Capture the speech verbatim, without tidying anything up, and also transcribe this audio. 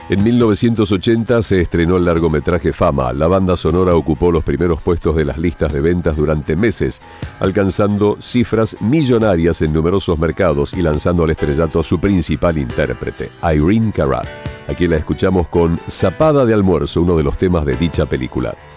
En mil novecientos ochenta se estrenó el largometraje Fama. La banda sonora ocupó los primeros puestos de las listas de ventas durante meses, alcanzando cifras millonarias en numerosos mercados y lanzando al estrellato a su principal intérprete, Irene Cara. Aquí la escuchamos con Zapada de Almuerzo, uno de los temas de dicha película.